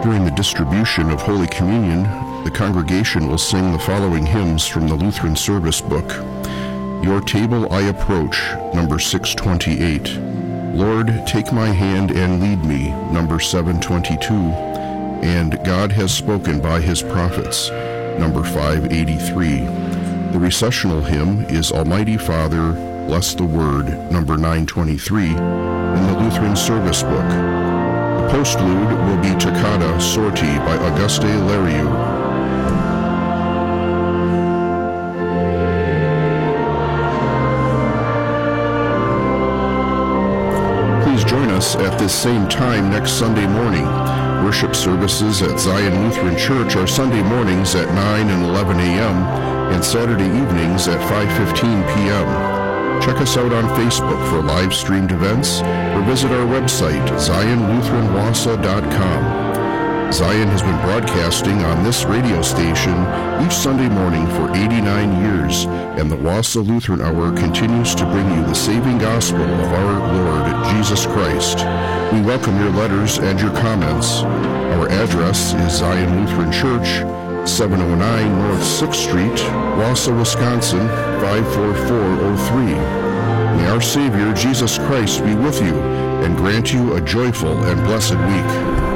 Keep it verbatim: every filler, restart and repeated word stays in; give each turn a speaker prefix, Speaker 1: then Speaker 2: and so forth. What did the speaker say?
Speaker 1: During the distribution of Holy Communion, the congregation will sing the following hymns from the Lutheran Service Book. Your Table I Approach, number six twenty-eight. Lord, Take My Hand and Lead Me, number seven twenty-two. And God Has Spoken by His Prophets, number five eighty-three. The recessional hymn is Almighty Father, Bless the Word, number nine twenty-three, in the Lutheran Service Book. The postlude will be Toccata Sorti by Auguste Lerieux. Please join us at this same time next Sunday morning. Worship services at Zion Lutheran Church are Sunday mornings at nine and eleven a.m. and Saturday evenings at five fifteen p.m. Check us out on Facebook for live-streamed events or visit our website, zion lutheran wassa dot com. Zion has been broadcasting on this radio station each Sunday morning for eighty-nine years, and the Wassa Lutheran Hour continues to bring you the saving gospel of our Lord Jesus Christ. We welcome your letters and your comments. Our address is Zion Lutheran Church, seven oh nine North sixth Street, Wausau, Wisconsin, five four four oh three. May our Savior, Jesus Christ, be with you and grant you a joyful and blessed week.